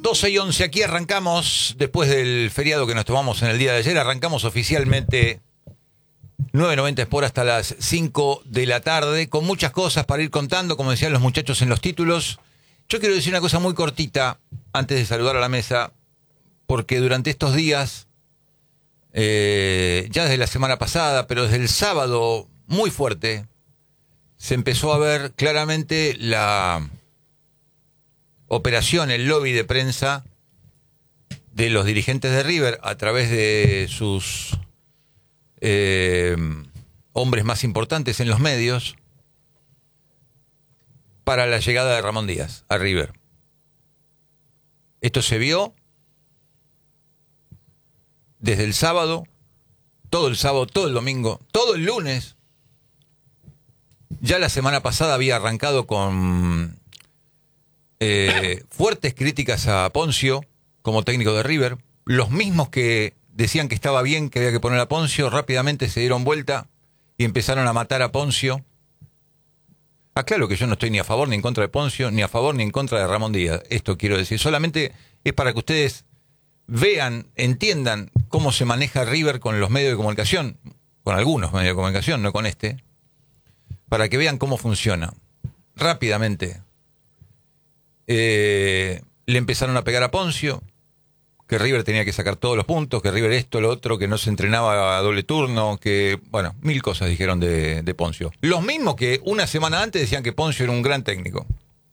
12:11, aquí arrancamos, después del feriado que nos tomamos en el día de ayer, arrancamos oficialmente 990 Sport hasta las 5 de la tarde, con muchas cosas para ir contando, como decían los muchachos en los títulos. Yo quiero decir una cosa muy cortita, antes de saludar a la mesa, porque durante estos días, ya desde la semana pasada, pero desde el sábado, muy fuerte, se empezó a ver claramente la operación, el lobby de prensa de los dirigentes de River a través de sus hombres más importantes en los medios para la llegada de Ramón Díaz a River. Esto se vio desde el sábado, todo el domingo, todo el lunes. Ya la semana pasada había arrancado con fuertes críticas a Ponzio como técnico de River. Los mismos que decían que estaba bien, que había que poner a Ponzio, rápidamente se dieron vuelta y empezaron a matar a Ponzio. Aclaro que yo no estoy ni a favor ni en contra de Ponzio, ni a favor ni en contra de Ramón Díaz. Esto quiero decir, solamente es para que ustedes vean, entiendan cómo se maneja River con los medios de comunicación, con algunos medios de comunicación, no con este, para que vean cómo funciona. Rápidamente le empezaron a pegar a Ponzio, que River tenía que sacar todos los puntos, que River esto, lo otro, que no se entrenaba a doble turno, que, bueno, mil cosas dijeron de Ponzio. Los mismos que una semana antes decían que Ponzio era un gran técnico.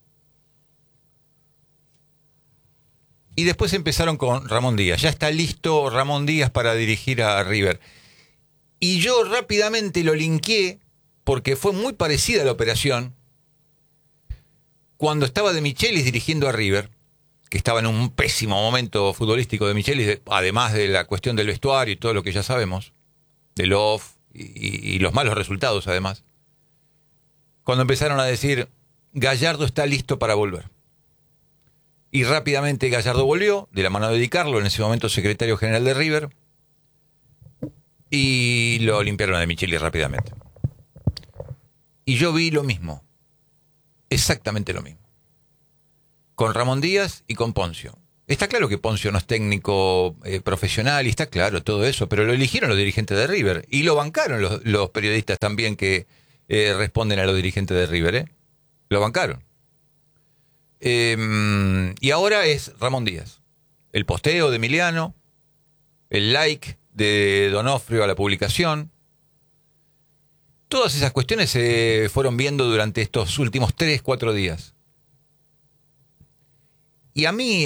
Y después empezaron con Ramón Díaz. Ya está listo Ramón Díaz para dirigir a River. Y yo rápidamente lo linkeé, porque fue muy parecida la operación cuando estaba De Michelis dirigiendo a River, que estaba en un pésimo momento futbolístico de Michelis, además de la cuestión del vestuario y todo lo que ya sabemos, del off y los malos resultados además. Cuando empezaron a decir, Gallardo está listo para volver. Y rápidamente Gallardo volvió, de la mano de Di Carlo, en ese momento secretario general de River, y lo limpiaron a De Michelis rápidamente. Y yo vi lo mismo, exactamente lo mismo, con Ramón Díaz y con Ponzio. Está claro que Ponzio no es técnico profesional, y está claro todo eso, pero lo eligieron los dirigentes de River, y lo bancaron los periodistas también que responden a los dirigentes de River, lo bancaron. Y ahora es Ramón Díaz. El posteo de Emiliano, el like de Donofrio a la publicación. Todas esas cuestiones se fueron viendo durante estos últimos 3-4 días. Y a mí,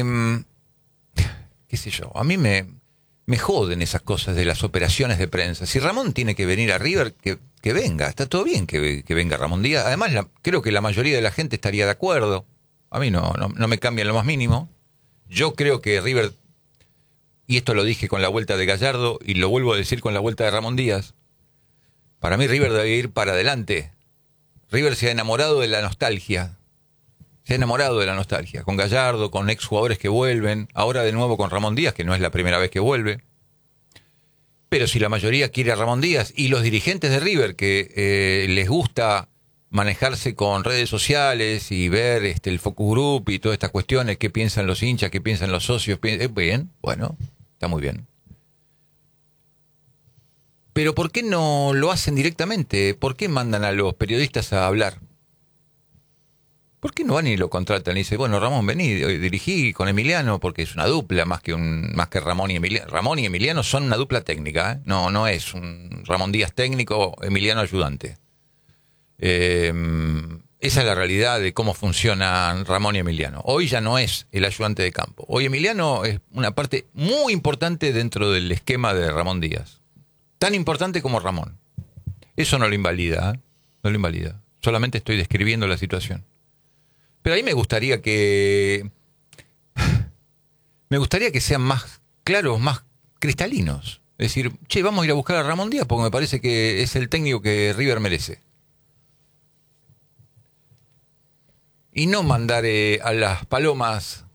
qué sé yo, a mí me joden esas cosas de las operaciones de prensa. Si Ramón tiene que venir a River, que venga. Está todo bien que venga Ramón Díaz. Además, creo que la mayoría de la gente estaría de acuerdo. A mí no me cambia en lo más mínimo. Yo creo que River, y esto lo dije con la vuelta de Gallardo, y lo vuelvo a decir con la vuelta de Ramón Díaz, para mí River debe ir para adelante. River se ha enamorado de la nostalgia. Se ha enamorado de la nostalgia. Con Gallardo, con exjugadores que vuelven, ahora de nuevo con Ramón Díaz, que no es la primera vez que vuelve. Pero si la mayoría quiere a Ramón Díaz, y los dirigentes de River, que les gusta manejarse con redes sociales y ver el focus group y todas estas cuestiones, qué piensan los hinchas, qué piensan los socios, bien, bueno, está muy bien. Pero ¿por qué no lo hacen directamente? ¿Por qué mandan a los periodistas a hablar? ¿Por qué no van y lo contratan y dicen, bueno, Ramón, vení, dirigí con Emiliano, porque es una dupla más que Ramón y Emiliano? Ramón y Emiliano son una dupla técnica, ¿eh? No es un Ramón Díaz técnico, Emiliano ayudante. Esa es la realidad de cómo funcionan Ramón y Emiliano. Hoy ya no es el ayudante de campo. Hoy Emiliano es una parte muy importante dentro del esquema de Ramón Díaz. Tan importante como Ramón. Eso no lo invalida, ¿eh? No lo invalida. Solamente estoy describiendo la situación. Pero ahí me gustaría que sean más claros, más cristalinos. Es decir, vamos a ir a buscar a Ramón Díaz porque me parece que es el técnico que River merece. Y no mandar a las palomas.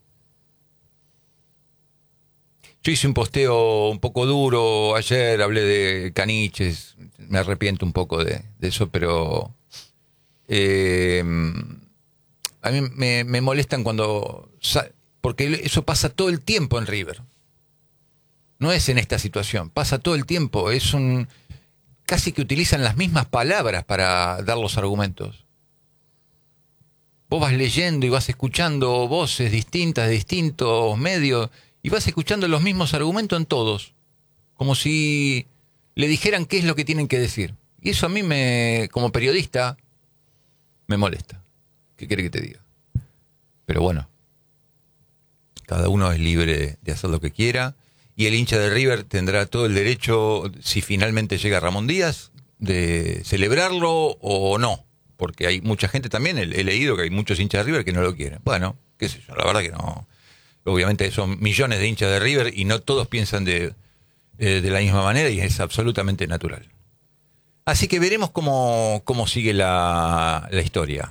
Yo hice un posteo un poco duro ayer, hablé de caniches, me arrepiento un poco de eso, pero a mí me molestan cuando Porque eso pasa todo el tiempo en River. No es en esta situación, pasa todo el tiempo. Casi que utilizan las mismas palabras para dar los argumentos. Vos vas leyendo y vas escuchando voces distintas de distintos medios y vas escuchando los mismos argumentos en todos. Como si le dijeran qué es lo que tienen que decir. Y eso a mí, como periodista, me molesta. ¿Qué quiere que te diga? Pero bueno, cada uno es libre de hacer lo que quiera. Y el hincha de River tendrá todo el derecho, si finalmente llega Ramón Díaz, de celebrarlo o no. Porque hay mucha gente también, he leído que hay muchos hinchas de River que no lo quieren. Bueno, qué sé yo, la verdad que no. Obviamente son millones de hinchas de River y no todos piensan de la misma manera y es absolutamente natural. Así que veremos cómo sigue la historia.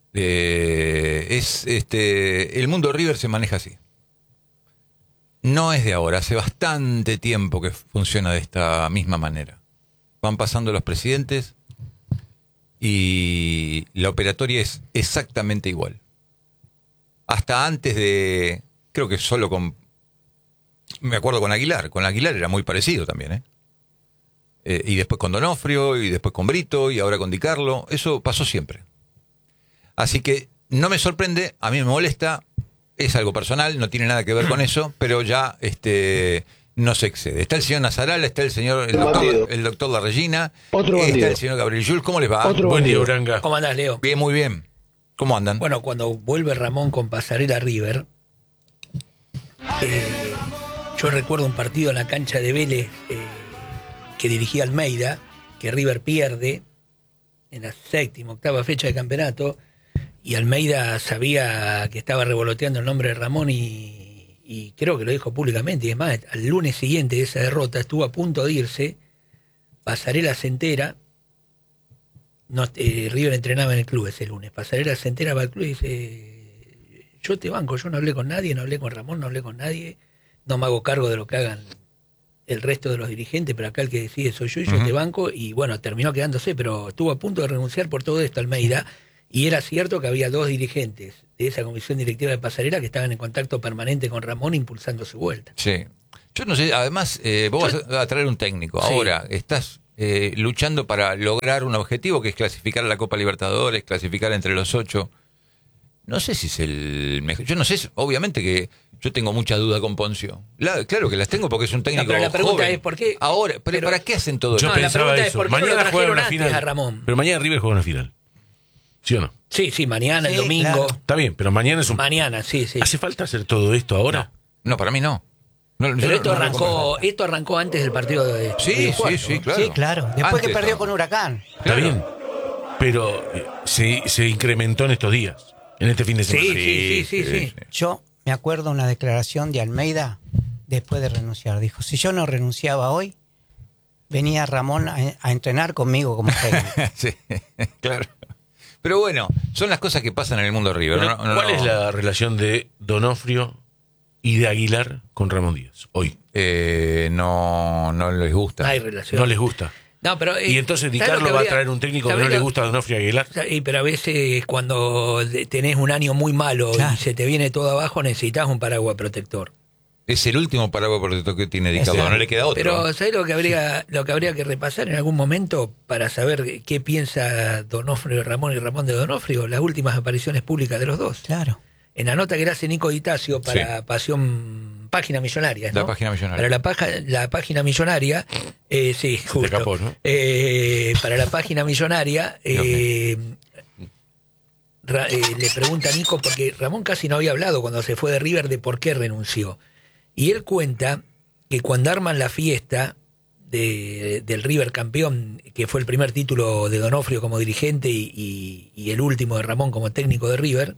El mundo River se maneja así. No es de ahora, hace bastante tiempo que funciona de esta misma manera. Van pasando los presidentes y la operatoria es exactamente igual. Hasta antes de, creo que solo me acuerdo con Aguilar era muy parecido también, y después con Donofrio, y después con Brito, y ahora con Di Carlo, eso pasó siempre. Así que no me sorprende, a mí me molesta, es algo personal, no tiene nada que ver con eso, pero ya no se excede. Está el señor Nazarala, está el doctor La Regina, está el señor Gabriel Jules. ¿Cómo les va? Buen día, Uranga. ¿Cómo andás, Leo? Bien, muy bien. ¿Cómo andan? Bueno, cuando vuelve Ramón con Pasarela River, yo recuerdo un partido en la cancha de Vélez que dirigía Almeida, que River pierde en la séptima, octava fecha de campeonato, y Almeida sabía que estaba revoloteando el nombre de Ramón y creo que lo dijo públicamente, y es más, al lunes siguiente de esa derrota estuvo a punto de irse. Pasarela se entera, River entrenaba en el club ese lunes, Pasarela se entera, va al club y dice: yo te banco, yo no hablé con nadie, no hablé con Ramón, no hablé con nadie, no me hago cargo de lo que hagan el resto de los dirigentes, pero acá el que decide soy yo y yo te banco. Y bueno, terminó quedándose, pero estuvo a punto de renunciar por todo esto Almeida. Y era cierto que había 2 dirigentes de esa comisión directiva de Pasarela que estaban en contacto permanente con Ramón impulsando su vuelta. Sí. Yo no sé, además vos vas a traer un técnico. Sí. Ahora estás luchando para lograr un objetivo que es clasificar a la Copa Libertadores, clasificar entre los 8. No sé si es el mejor. Yo no sé, obviamente que yo tengo mucha duda con Poncio. Claro que las tengo porque es un técnico pero la pregunta joven. es ¿por qué? Ahora, pero ¿para qué hacen todo Yo eso? la pensaba pregunta es eso. ¿por qué no lo Mañana juega trajeron una antes final. a Ramón? Pero mañana River juega una final. ¿Sí o no? Sí, mañana, el Sí, domingo. claro. Está bien, pero mañana es un... Mañana, sí. ¿Hace falta hacer todo esto ahora? No, para mí no. Pero esto arrancó antes del partido de Sí, Juárez, sí, ¿no? claro. Sí, claro. Después Antes, que perdió ¿no? con Huracán. Está bien. Pero se incrementó en estos días, en este fin de semana. Sí. Yo me acuerdo una declaración de Almeida después de renunciar. Dijo: si yo no renunciaba hoy, venía Ramón a entrenar conmigo como técnico. Sí, claro. Pero bueno, son las cosas que pasan en el mundo River. Pero, ¿cuál es la relación de Donofrio y de Aguilar con Ramón Díaz hoy? No les gusta. No hay relación. No les gusta. No, pero, Y entonces Di ¿sabes lo Carlo que va a habría- traer un técnico que ¿sabes no le lo- gusta a Donofrio y Aguilar. Pero a veces cuando tenés un año muy malo Claro. y se te viene todo abajo, necesitas un paraguas protector. Es el último paraguas protector que tiene Di Carlo, Exacto. no le queda otro. Pero ¿sabés lo que habría que repasar en algún momento para saber qué piensa Donofrio de Ramón y Ramón de Donofrio? Las últimas apariciones públicas de los dos. Claro. En la nota que le hace Nico Ditacio para Página Millonaria, ¿no? La Página Millonaria. Para la Página Millonaria, sí, justo. escapó, ¿no? Para la Página Millonaria, le pregunta a Nico, porque Ramón casi no había hablado cuando se fue de River de por qué renunció. Y él cuenta que cuando arman la fiesta del River campeón, que fue el primer título de Donofrio como dirigente y el último de Ramón como técnico de River,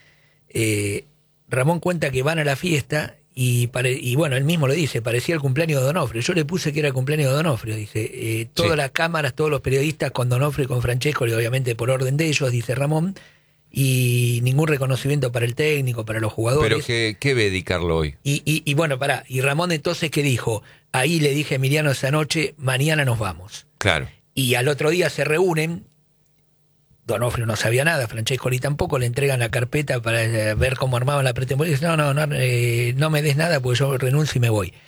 Ramón cuenta que van a la fiesta y bueno, él mismo lo dice, parecía el cumpleaños de Donofrio. Yo le puse que era el cumpleaños de Donofrio, dice. Todas las cámaras, todos los periodistas con Donofrio y con Francesco, y obviamente por orden de ellos, dice Ramón, y ningún reconocimiento para el técnico, para los jugadores. Pero ¿qué ve Di Carlo hoy? Y bueno, pará, y Ramón entonces, ¿qué dijo? Ahí le dije a Emiliano esa noche, mañana nos vamos. Claro. Y al otro día se reúnen Donofrio no sabía nada, Francescoli tampoco, le entregan la carpeta para ver cómo armaban la pretemporada y dice, no me des nada porque yo renuncio y me voy.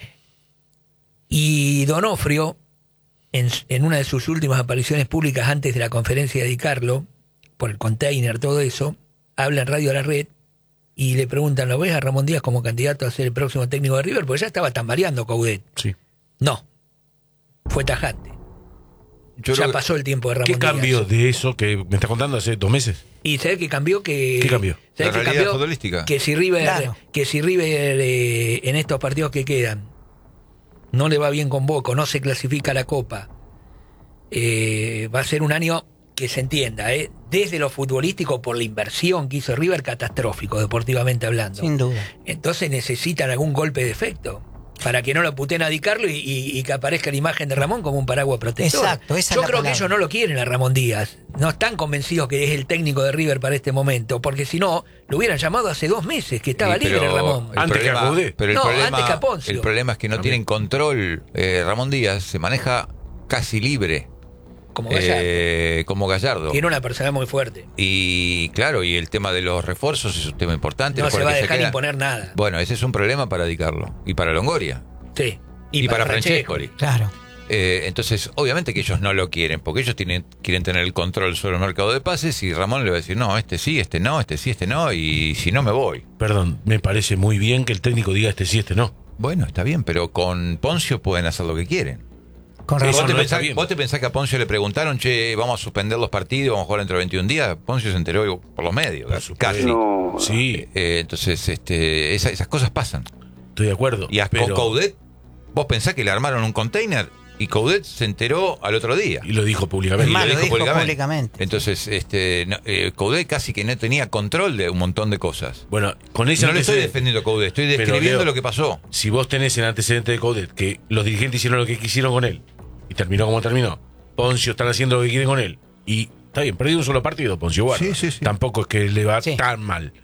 Y Donofrio, en una de sus últimas apariciones públicas antes de la conferencia de Di Carlo, por el container, todo eso, habla en Radio La Red y le preguntan, ¿lo ves a Ramón Díaz como candidato a ser el próximo técnico de River? Porque ya estaba tambaleando Coudet. Sí. No, fue tajante. Yo Ya creo que- pasó el tiempo de Ramón ¿Qué Díaz. cambió de eso que me estás contando hace 2 meses? Y ¿sabés qué cambió? ¿Qué cambió? La ¿Sabés qué realidad cambió? futbolística. Que si River, Claro. en estos partidos que quedan no le va bien con Boca, no se clasifica a la Copa, va a ser un año que se entienda, desde lo futbolístico por la inversión que hizo River, catastrófico, deportivamente hablando. Sin duda. Entonces necesitan algún golpe de efecto para que no lo puten a Di Carlo y que aparezca la imagen de Ramón como un paraguas protector. Exacto, esa es Yo la creo palabra. que ellos no lo quieren a Ramón Díaz. No están convencidos que es el técnico de River para este momento, porque si no, lo hubieran llamado hace 2 meses, que estaba Sí, libre pero Ramón. el Antes que problema- Coudet. pero el No, problema, antes que a Poncio. el problema es que no tienen control. Ramón Díaz se maneja casi libre, Como Gallardo. como Gallardo. Tiene una personalidad muy fuerte. Y claro, y el tema de los refuerzos es un tema importante. No se Recuerda va a que dejar queda- imponer nada. Bueno, ese es un problema para dedicarlo. Y para Longoria. Sí. Y para Francescoli. Claro. Entonces, obviamente que ellos no lo quieren, porque ellos quieren tener el control sobre el mercado de pases y Ramón le va a decir, no, este sí, este no, este sí, este no, y si no me voy. Perdón, me parece muy bien que el técnico diga este sí, este no. Bueno, está bien, pero con Poncio pueden hacer lo que quieren. Con Eso razón. ¿Vos te, no está pensás, bien. vos te pensás que a Poncio le preguntaron, che, vamos a suspender los partidos, vamos a jugar dentro de 21 días? Poncio se enteró por los medios, Por supuesto. casi. No, Sí, Entonces, esas cosas pasan. estoy de acuerdo. Y a pero- Coudet, vos pensás que le armaron un container y Coudet se enteró al otro día. Y lo dijo públicamente. Es más, Y lo dijo públicamente. Entonces, Coudet casi que no tenía control de un montón de cosas. Bueno, con ese No le estoy antecedente, defendiendo a Coudet, estoy Pero, describiendo Leo, lo que pasó. si vos tenés el antecedente de Coudet, que los dirigentes hicieron lo que quisieron con él, y terminó como terminó, Poncio están haciendo lo que quieren con él, y está bien, perdió un solo partido, Poncio Guarda. Sí, sí, sí. Tampoco es que le va Sí. tan mal.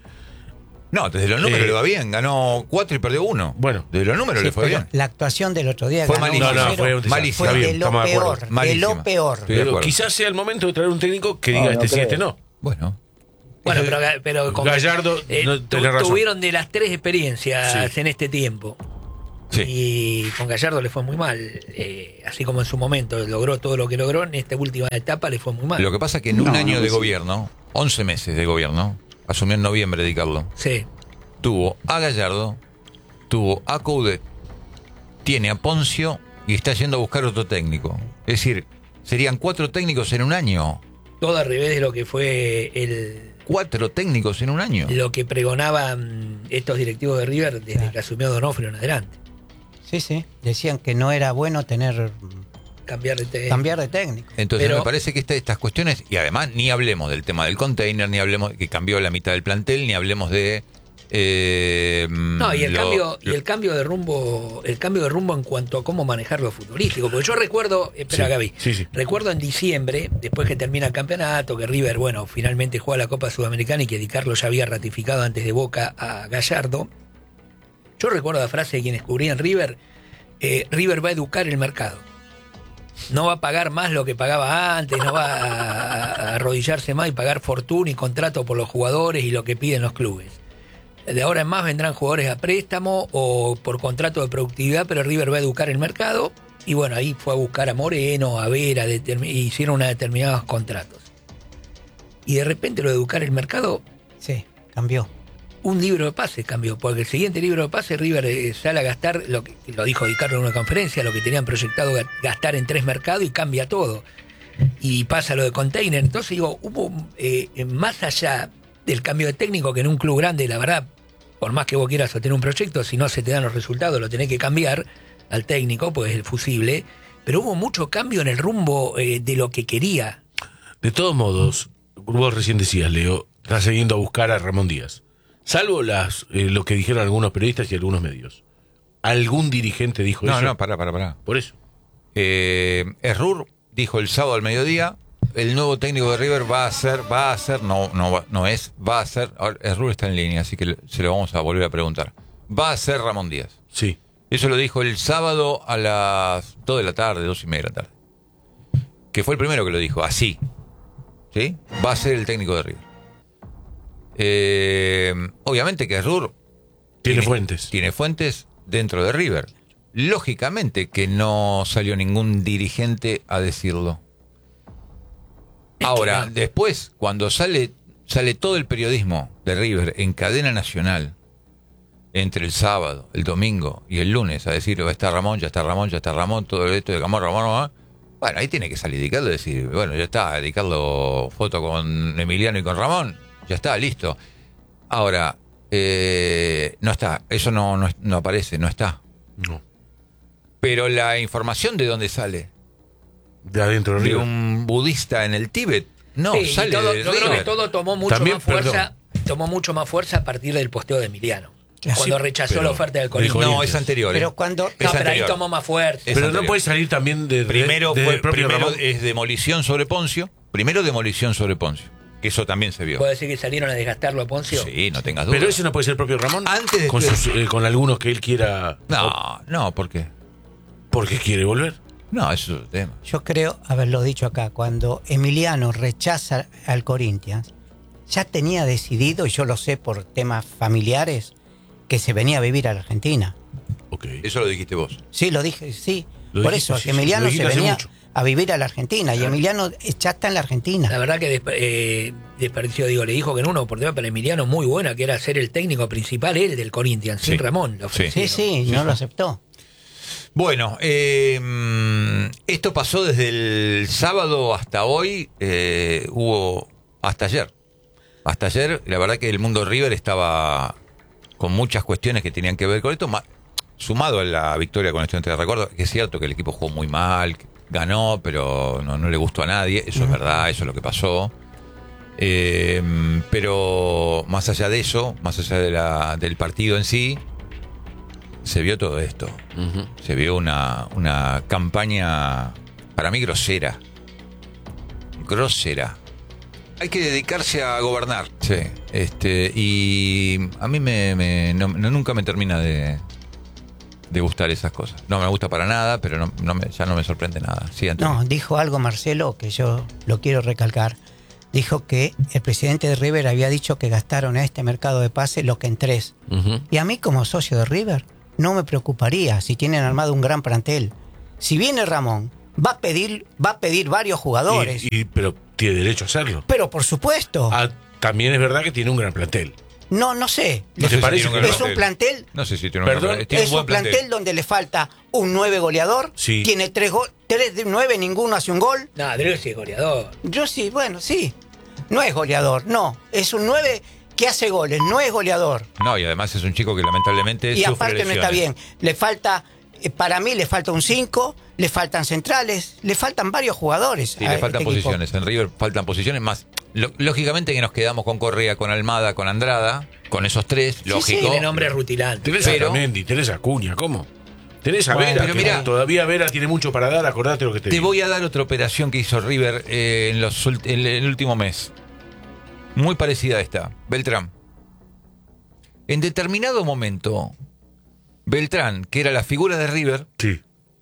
No, desde los números le va bien, ganó 4 y perdió 1. Bueno. Desde los números Sí, le fue pero bien. la actuación del otro día Fue ganó malísima. 1-0, No, fue un desastre. Malísima. fue Está bien, de lo estamos de acuerdo. peor, de Malísima. lo peor. Estoy de Pero acuerdo. quizás sea el momento de traer un técnico que diga No, este no sí, este creo. no. Bueno, Bueno, Eso- pero como, Gallardo, no, tenés razón. tuvieron de las 3 experiencias Sí. en este tiempo. sí. Y con Gallardo le fue muy mal. Así como en su momento logró todo lo que logró, en esta última etapa le fue muy mal. Lo que pasa es que en un No, año no, de sí. gobierno, 11 meses de gobierno, asumió en noviembre Di Carlo, Sí. tuvo a Gallardo, tuvo a Coudet, tiene a Poncio y está yendo a buscar otro técnico. Es decir, serían 4 técnicos en un año. Todo al revés de lo que fue 4 técnicos en un año. lo que pregonaban estos directivos de River desde Claro. que asumió Donofrio en adelante. Sí, sí. Decían que no era bueno Cambiar de cambiar de técnico. Entonces Pero- me parece que estas cuestiones, y además ni hablemos del tema del container, ni hablemos que cambió la mitad del plantel, ni hablemos de... No, y el cambio de rumbo en cuanto a cómo manejar lo futbolístico, porque yo recuerdo, espera Sí, Gaby, sí, sí. recuerdo en diciembre, después que termina el campeonato, que River, bueno, finalmente juega la Copa Sudamericana y que Di Carlo ya había ratificado antes de Boca a Gallardo. Yo recuerdo la frase de quienes cubrían River, River va a educar el mercado. No va a pagar más lo que pagaba antes, no va a arrodillarse más y pagar fortuna y contrato por los jugadores y lo que piden los clubes. De ahora en más vendrán jugadores a préstamo o por contrato de productividad, pero River va a educar el mercado. Y bueno, ahí fue a buscar a Moreno, a Vera, hicieron unos determinados contratos. Y de repente lo de educar el mercado, Sí, cambió. un libro de pases cambió, porque el siguiente libro de pases River sale a gastar, lo dijo Di Carlo en una conferencia, lo que tenían proyectado gastar en 3 mercados y cambia todo. Y pasa lo de container. Entonces digo, hubo más allá del cambio de técnico, que en un club grande, la verdad, por más que vos quieras sostener un proyecto, si no se te dan los resultados, lo tenés que cambiar al técnico, pues es el fusible. Pero hubo mucho cambio en el rumbo de lo que quería. De todos modos, vos recién decías, Leo, está siguiendo a buscar a Ramón Díaz. Salvo lo que dijeron algunos periodistas y algunos medios. ¿Algún dirigente dijo eso? No, pará. Por eso. Errur dijo el sábado al mediodía, el nuevo técnico de River va a ser, ahora, Errur está en línea, así que se lo vamos a volver a preguntar. Va a ser Ramón Díaz. Sí. Eso lo dijo el sábado a las 2 de la tarde, 2:30 de la tarde. Que fue el primero que lo dijo, así. ¿sí? Va a ser el técnico de River. Obviamente que Rur Tiene fuentes. tiene fuentes dentro de River. Lógicamente que no salió ningún dirigente a decirlo. Ahora, después, cuando sale todo el periodismo de River en cadena nacional, entre el sábado, el domingo y el lunes, a decir, ya está Ramón, todo esto de Ramón, bueno, ahí tiene que salir Dicarlo y decir, bueno, ya está, Dicarlo foto con Emiliano y con Ramón, ya está, listo. Ahora, no está, eso no aparece, no está. No. Pero la información de dónde sale, De adentro de de River. un budista en el Tíbet, no, Sí, y sale todo, de yo creo que River. todo tomó mucho También, más fuerza. Tomó mucho más fuerza a partir del posteo de Emiliano. Claro. Cuando Sí, rechazó pero- la oferta del del Corinthians. Corinthians. No, es anterior. Pero cuando... Es No, pero ahí anterior. tomó más fuerza. Es Pero anterior. no puede salir también Primero desde fue el propio primero Ramón. es demolición sobre Poncio. Primero demolición sobre Poncio. Que eso también se vio. ¿Puede decir que salieron a desgastarlo a Poncio? Sí, no tengas duda. Pero ese no puede ser el propio Ramón. Antes de- con algunos que él quiera. No, ¿por qué? Porque quiere volver. No, eso es otro tema. Yo creo haberlo dicho acá, cuando Emiliano rechaza al Corinthians, ya tenía decidido, y yo lo sé por temas familiares, que se venía a vivir a la Argentina. Ok. Eso lo dijiste vos. Sí, lo dije, sí. Lo Por dijiste, eso, sí, que sí, Emiliano lo se dijiste hace venía mucho. a vivir a la Argentina, y Emiliano ya está en la Argentina. La verdad que desperdició, le dijo que en una oportunidad para Emiliano muy buena, que era ser el técnico principal él del Corinthians, sin Sí. Ramón. Lo ofrecieron. Sí, no lo aceptó. Bueno, esto pasó desde el sábado hasta hoy. Hubo hasta ayer. Hasta ayer, la verdad que el mundo River estaba con muchas cuestiones que tenían que ver con esto, sumado a la victoria con Estudiantes de Recuerdo, que es cierto que el equipo jugó muy mal, ganó, pero no le gustó a nadie, eso es verdad, eso es lo que pasó. Pero más allá de eso, más allá del partido en sí, se vio todo esto. Se vio una campaña, para mí, grosera. Grosera. Hay que dedicarse a gobernar. Sí. Y a mí nunca me termina de gustar esas cosas. No me gusta para nada, pero ya no me sorprende nada. Sí, Antonio. No, dijo algo Marcelo que yo lo quiero recalcar. Dijo que el presidente de River había dicho que gastaron en este mercado de pases lo que en 3. Y a mí como socio de River no me preocuparía si tienen armado un gran plantel. Si viene Ramón, va a pedir varios jugadores. Pero tiene derecho a hacerlo. Pero por supuesto, También es verdad que tiene un gran plantel. no sé. No sé ¿Te si parece tiene un que gran Es un plantel, No sé si tiene Perdón, tiene es buen un plantel donde le falta un 9 goleador. Sí. Tiene 3 de 9, ninguno hace un gol. No, Drexler es goleador. Yo sí, bueno, sí. No es goleador, no. Es un 9 que hace goles, no es goleador. No, y además es un chico que lamentablemente Y sufre aparte no está lesiones. bien. Le falta, para mí le falta un 5, le faltan centrales, le faltan varios jugadores. Sí, a le faltan este equipo. posiciones. En River faltan posiciones más. Lógicamente que nos quedamos con Correa, con Almada, con Andrada, con esos tres, lógico. Tiene nombre rutilante. Tenés Pero- a Mendy, tenés a Acuña, ¿cómo? Tenés a Bueno, Vera, pero que mirá. todavía Vera tiene mucho para dar, acordate lo que te Te digo. voy a dar otra operación que hizo River en el último mes. Muy parecida a esta. Beltrán. En determinado momento, Beltrán, que era la figura de River, Sí.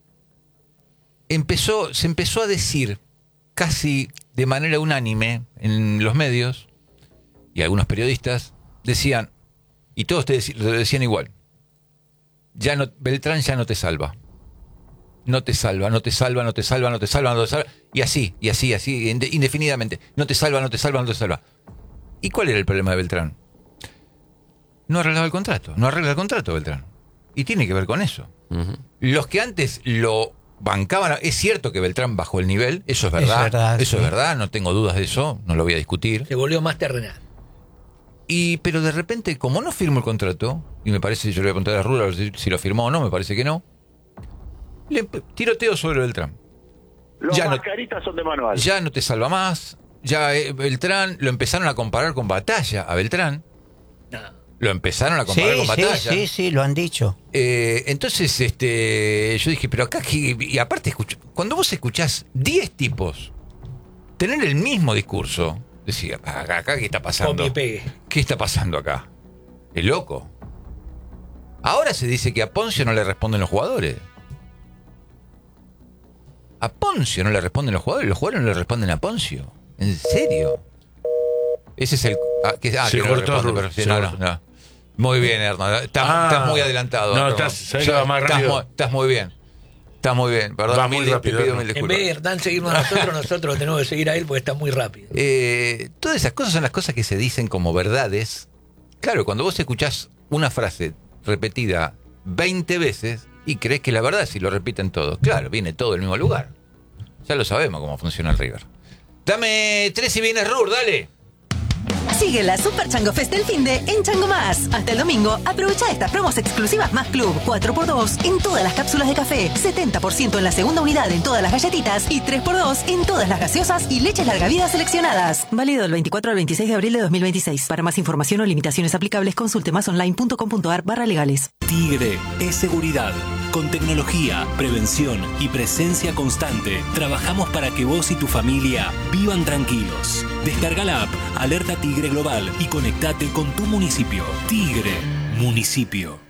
se empezó a decir casi de manera unánime en los medios, y algunos periodistas decían, y todos lo decían igual, Beltrán ya no te salva. No te salva, no te salva, no te salva, no te salva, no te salva. Y así, indefinidamente. No te salva, no te salva, no te salva. ¿Y cuál era el problema de Beltrán? No arreglaba el contrato. No arregla el contrato, Beltrán. Y tiene que ver con eso. Los que antes lo bancaban... Es cierto que Beltrán bajó el nivel, eso es verdad. Eso sí. es verdad, no tengo dudas de eso, no lo voy a discutir. Se volvió más terrenal. Pero de repente, como no firmó el contrato, y me parece, yo le voy a preguntar a Rura si lo firmó o no, me parece que no, tiroteo sobre Beltrán. Los Ya no- mascaritas son de manual. Ya no te salva más. Ya Beltrán, lo empezaron a comparar con Batalla, a Beltrán. No. Lo empezaron a comparar con Batalla. Sí, lo han dicho. Entonces, yo dije, pero acá, y aparte, cuando vos escuchás 10 tipos tener el mismo discurso, decía, acá ¿qué está pasando? Copia y pegue. ¿Qué está pasando acá? Es loco. Ahora se dice que a Poncio no le responden los jugadores. A Poncio no le responden los jugadores no le responden a Poncio. ¿En serio? Ese es el... Se que no cortó, responde, Rubén, pero sí, se no, cortó. no. Muy bien, Hernán. Estás muy adelantado. No, Hernán. sabés que va más rápido. Estás muy bien. Estás muy bien, perdón. Va muy rápido, Te pido Hernán. mil En disculpas. vez de Hernán seguirnos a nosotros lo tenemos que seguir a él porque está muy rápido. Todas esas cosas son las cosas que se dicen como verdades. Claro, cuando vos escuchás una frase repetida 20 veces y crees que la verdad si lo repiten todos, claro, viene todo del mismo lugar. Ya lo sabemos cómo funciona el River. Dame 3 y vienes Rur, dale. Sigue la Super Chango Fest del finde en Chango Más. Hasta el domingo, aprovecha estas promos exclusivas Más Club. 4x2 en todas las cápsulas de café, 70% en la segunda unidad en todas las galletitas y 3x2 en todas las gaseosas y leches larga vida seleccionadas. Válido del 24 al 26 de abril de 2026. Para más información o limitaciones aplicables, consulte másonline.com.ar/legales. Tigre es seguridad. Con tecnología, prevención y presencia constante, trabajamos para que vos y tu familia vivan tranquilos. Descarga la app Alerta Tigre Global y conectate con tu municipio. Tigre, municipio.